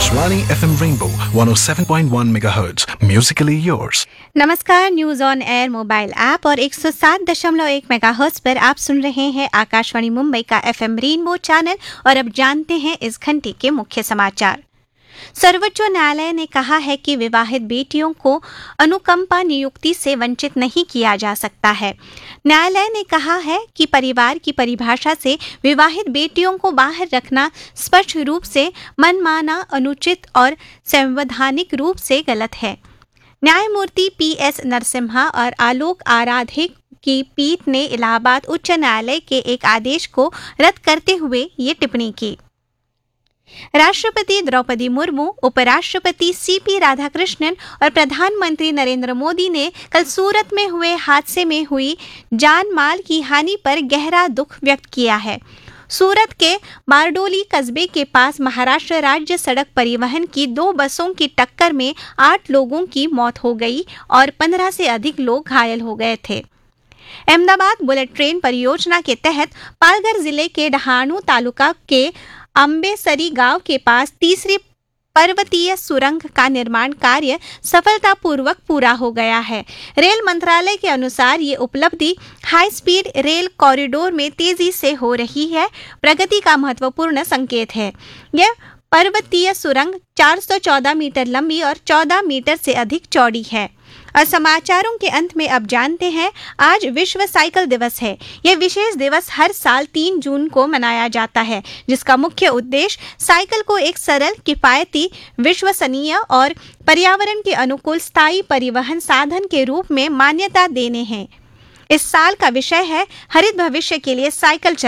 Akashvani FM Rainbow 107.1 MHz. Musically yours. नमस्कार, news on air mobile app और 107.1 megahertz पर आप सुन रहे हैं आकाशवाणी मुंबई का एफएम रेनबो चैनल। और अब जानते हैं इस घंटे के मुख्य समाचार। सर्वोच्च न्यायालय ने कहा है कि विवाहित बेटियों को अनुकंपा नियुक्ति से वंचित नहीं किया जा सकता है। न्यायालय ने कहा है कि परिवार की परिभाषा से विवाहित बेटियों को बाहर रखना स्पष्ट रूप से मनमाना, अनुचित और संवैधानिक रूप से गलत है। न्यायमूर्ति पीएस नरसिम्हा और आलोक आराधे की पीठ ने इलाहाबाद उच्च न्यायालय के एक आदेश को रद्द करते हुए ये टिप्पणी की। राष्ट्रपति द्रौपदी मुर्मू, उपराष्ट्रपति सीपी राधाकृष्णन और प्रधानमंत्री नरेंद्र मोदी ने कल सूरत में हुए हादसे में हुई जान माल की हानि पर गहरा दुख व्यक्त किया है। सूरत के बारडोली कस्बे के पास महाराष्ट्र राज्य सड़क परिवहन की 2 बसों की टक्कर में 8 लोगों की मौत हो गई और 15 से अधिक लोग घायल हो गए थे। अहमदाबाद बुलेट ट्रेन परियोजना के तहत पालघर जिले के डहाणू तालुका के अम्बेसरी गांव के पास तीसरी पर्वतीय सुरंग का निर्माण कार्य सफलतापूर्वक पूरा हो गया है। रेल मंत्रालय के अनुसार ये उपलब्धि हाई स्पीड रेल कॉरिडोर में तेजी से हो रही है, प्रगति का महत्वपूर्ण संकेत है। यह पर्वतीय सुरंग 414 मीटर लंबी और 14 मीटर से अधिक चौड़ी है। और समाचारों के अंत में अब जानते हैं, आज विश्व साइकिल दिवस है। यह विशेष दिवस हर साल 3 जून को मनाया जाता है, जिसका मुख्य उद्देश्य साइकिल को एक सरल, किफायती, विश्वसनीय और पर्यावरण के अनुकूल स्थायी परिवहन साधन के रूप में मान्यता देने हैं। इस साल का विषय है हरित भविष्य के लिए साइकिल